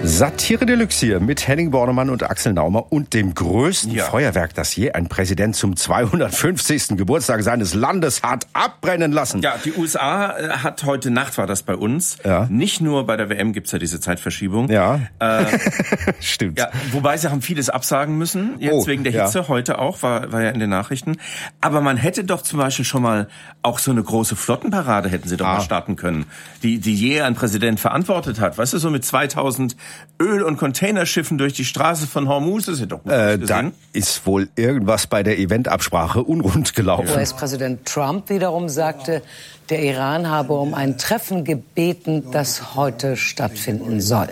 Satire Deluxe hier mit Henning Bornemann und Axel Naumer und dem größten Feuerwerk, das je ein Präsident zum 250. Geburtstag seines Landes hat abbrennen lassen. Ja, die USA hat heute Nacht, war das bei uns. Ja. Nicht nur bei der WM gibt's ja diese Zeitverschiebung. Ja, stimmt. Ja, wobei sie haben vieles absagen müssen, jetzt wegen der Hitze, heute auch, war ja in den Nachrichten. Aber man hätte doch zum Beispiel schon mal auch so eine große Flottenparade hätten sie doch mal starten können, die je ein Präsident verantwortet hat. Weißt du, so mit 2000 Öl- und Containerschiffen durch die Straße von Hormuz, das ist ja doch gut gesehen. Da ist wohl irgendwas bei der Eventabsprache unrund gelaufen. US-Präsident Trump wiederum sagte, der Iran habe um ein Treffen gebeten, das heute stattfinden soll.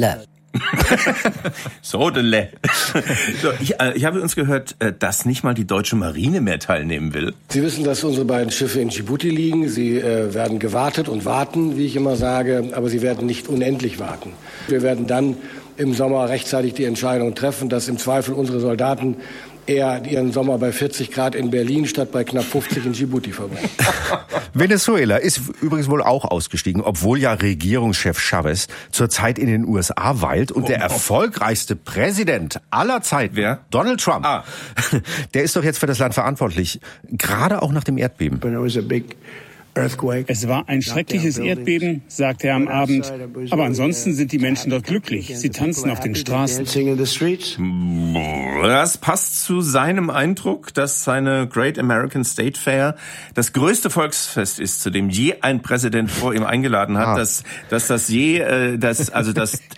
So, ich habe uns gehört, dass nicht mal die deutsche Marine mehr teilnehmen will. Sie wissen, dass unsere beiden Schiffe in Djibouti liegen. Sie werden gewartet und warten, wie ich immer sage, aber sie werden nicht unendlich warten. Wir werden dann im Sommer rechtzeitig die Entscheidung treffen, dass im Zweifel unsere Soldaten eher ihren Sommer bei 40 Grad in Berlin statt bei knapp 50 in Djibouti verbringen. Venezuela ist übrigens wohl auch ausgestiegen, obwohl ja Regierungschef Chavez zurzeit in den USA weilt und der erfolgreichste Präsident aller Zeiten, Donald Trump, der ist doch jetzt für das Land verantwortlich, gerade auch nach dem Erdbeben. Es war ein schreckliches Erdbeben, sagte er am Abend. Aber ansonsten sind die Menschen dort glücklich. Sie tanzen auf den Straßen. Das passt zu seinem Eindruck, dass seine Great American State Fair das größte Volksfest ist, zu dem je ein Präsident vor ihm eingeladen hat, dass das